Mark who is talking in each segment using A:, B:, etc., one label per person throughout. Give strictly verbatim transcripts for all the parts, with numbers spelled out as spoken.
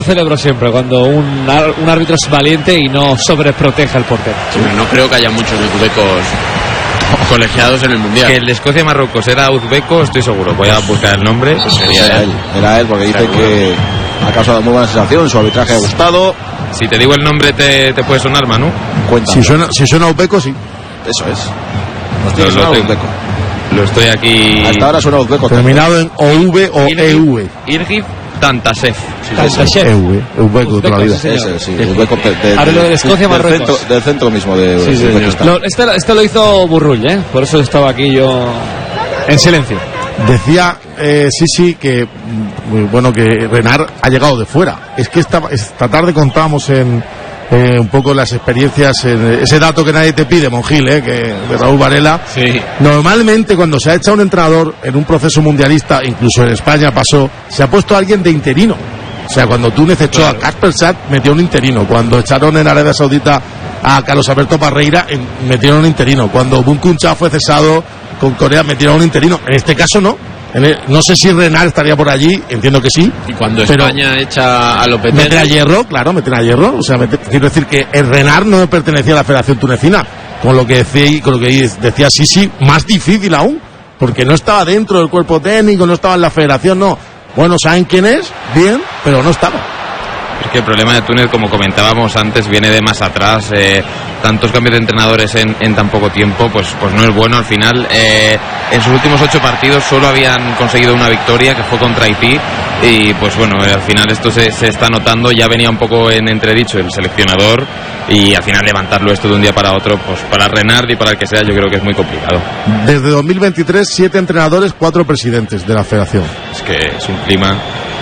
A: Celebro siempre cuando un, un árbitro es valiente y no sobreprotege al portero.
B: Sí, no creo que haya muchos uzbecos colegiados en el mundial.
C: Que el de Escocia-Marruecos era uzbeco, estoy seguro. Voy a buscar el nombre.
D: Sí, sería era él. Era él porque dice seguro que ha causado muy buena sensación, su arbitraje ha gustado.
C: Si te digo el nombre te, te puede sonar, Manu.
E: Si suena, si suena uzbeco, sí.
D: Eso es.
C: Lo, lo, estoy, lo estoy aquí.
D: Hasta ahora suena uzbeco.
E: Terminado en O V o E V.
C: Irgif Tantashev.
D: Sí,
E: Tantashev. E V. Uzbeco de toda la vida.
D: Sí, ese, sí. Uzbeco de, de,
A: Ahora lo de Escocia,
D: del
A: Marruecos.
D: Centro, del centro mismo de
A: sí, sí, lo, este, este lo hizo Burrull, ¿eh? Por eso estaba aquí yo en silencio.
E: Decía eh, sí, sí, que bueno, que Renard ha llegado de fuera. Es que esta, esta tarde contábamos en eh, un poco las experiencias, en ese dato que nadie te pide, Monjil, eh, que de Raúl Varela.
C: Sí.
E: Normalmente cuando se ha echado un entrenador en un proceso mundialista, incluso en España pasó, se ha puesto a alguien de interino. O sea, cuando Túnez echó claro. a Kasper Saad, metió un interino. Cuando echaron en Arabia Saudita a Carlos Alberto Parreira, metieron un interino. Cuando Bun Kun Cha fue cesado con Corea, metieron un interino. En este caso no. No sé si Renard estaría por allí, entiendo que sí.
B: Y cuando España echa a Lopetegui,
E: meter a Hierro, claro, meter a Hierro. O sea, meter, quiero decir que el Renard no pertenecía a la Federación Tunecina. Con lo que decía, con lo que decía Sisi, más difícil aún, porque no estaba dentro del cuerpo técnico, no estaba en la Federación, no. Bueno, ¿saben quién es? Bien, pero no estaba.
C: Es que el problema de Túnez, como comentábamos antes, viene de más atrás. Eh, tantos cambios de entrenadores en, en tan poco tiempo, pues, pues no es bueno. Al final, eh, en sus últimos ocho partidos solo habían conseguido una victoria, que fue contra Haití. Y pues bueno, eh, al final esto se, se está notando. Ya venía un poco en entredicho el seleccionador. Y al final levantarlo esto de un día para otro, pues para Renard y para el que sea, yo creo que es muy complicado.
E: Desde dos mil veintitrés, siete entrenadores, cuatro presidentes de la Federación.
C: Es que es un clima...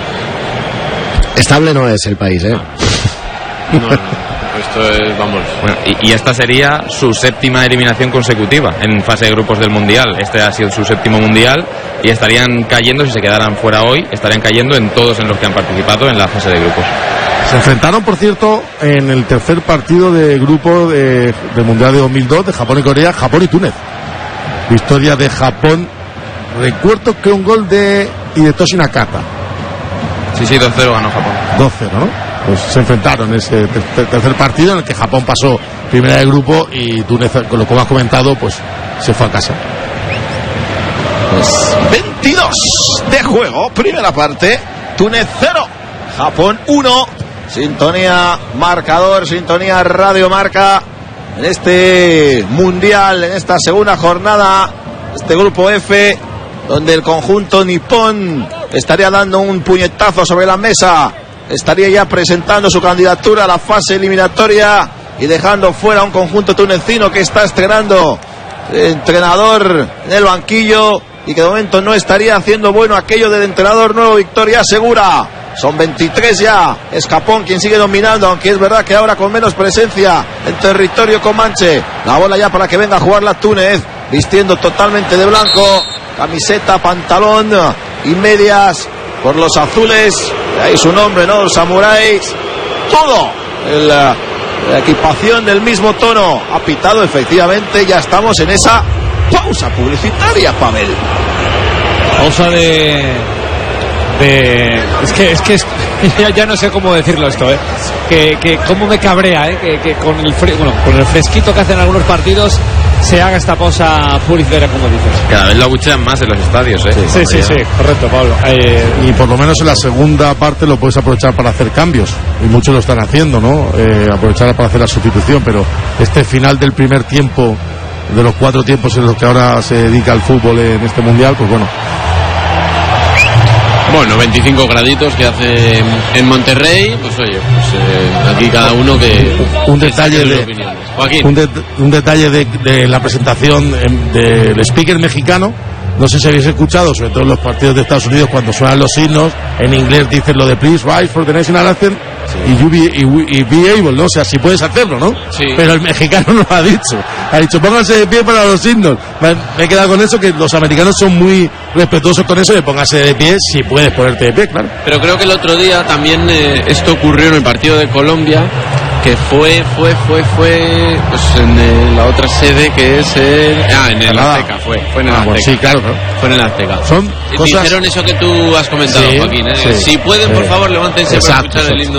F: Estable no es el país, ¿eh?
B: No, no, esto es, vamos...
C: Bueno, y, y esta sería su séptima eliminación consecutiva en fase de grupos del Mundial. Este ha sido su séptimo Mundial y estarían cayendo, si se quedaran fuera hoy, estarían cayendo en todos en los que han participado en la fase de grupos.
E: Se enfrentaron, por cierto, en el tercer partido de grupo de, del Mundial de dos mil dos de Japón y Corea, Japón y Túnez. Victoria de Japón. Recuerdo que un gol de Hidetoshi Nakata.
C: Sí, sí, dos cero ganó Japón.
E: dos cero, ¿no? Pues se enfrentaron en ese ter- tercer partido en el que Japón pasó primera de grupo y Túnez, con lo que has comentado, pues se fue a casa.
D: Pues veintidós de juego, primera parte, Túnez cero, Japón uno. Sintonía marcador, sintonía radio marca en este mundial, en esta segunda jornada, este grupo F, donde el conjunto nipón estaría dando un puñetazo sobre la mesa, estaría ya presentando su candidatura a la fase eliminatoria y dejando fuera a un conjunto tunecino que está estrenando entrenador en el banquillo y que de momento no estaría haciendo bueno aquello del entrenador nuevo. Victoria segura. Son veintitrés ya, es Japón quien sigue dominando, aunque es verdad que ahora con menos presencia en territorio comanche. La bola ya para que venga a jugar la Túnez, vistiendo totalmente de blanco, camiseta, pantalón y medias por los azules. Ahí su nombre, ¿no? Los samuráis. Todo, el, la equipación del mismo tono. Ha pitado, efectivamente, ya estamos en esa pausa publicitaria, Pavel.
A: Pausa de... De, es que es que es, ya, ya no sé cómo decirlo esto, eh. Que, que cómo me cabrea, eh. Que, que con el fre, bueno, con el fresquito que hacen algunos partidos se haga esta pausa publicitaria, como dices.
C: Cada vez la abuchean más en los estadios, eh.
A: Sí, sí, sí, correcto, Pablo. Eh,
E: y por lo menos en la segunda parte lo puedes aprovechar para hacer cambios y muchos lo están haciendo, ¿no? Eh, aprovechar para hacer la sustitución, pero este final del primer tiempo, de los cuatro tiempos en los que ahora se dedica al fútbol en este mundial, pues bueno.
B: Bueno, veinticinco graditos que hace en Monterrey, pues oye, pues eh, aquí cada uno que...
E: Un detalle de... Un, de, un detalle de, de la presentación del speaker mexicano, no sé si habéis escuchado, sobre todo en los partidos de Estados Unidos, cuando suenan los himnos, en inglés dicen lo de please rise for the national anthem, sí. y, you be, y, y be able, ¿no? O sea, si puedes hacerlo, ¿no?
B: Sí.
E: Pero el mexicano no lo ha dicho. Ha dicho, pónganse de pie para los himnos. Me, me he quedado con eso, que los americanos son muy respetuosos con eso, de pónganse de pie si puedes ponerte de pie, claro.
B: Pero creo que el otro día también eh, esto ocurrió en el partido de Colombia, que fue, fue, fue, fue pues en el- la otra sede que es el... Ah, en el
E: Granada.
B: Azteca, fue, fue en el
E: Ah,
B: Azteca.
E: bueno, sí, claro, claro.
B: Fue en el Azteca.
E: Son cosas...
B: Dijeron eso que tú has comentado,
E: Sí,
B: Joaquín, ¿eh?
E: sí,
B: Si pueden, por
E: sí.
B: favor, levántense
E: Exacto,
B: para escuchar el
E: exacto.
B: himno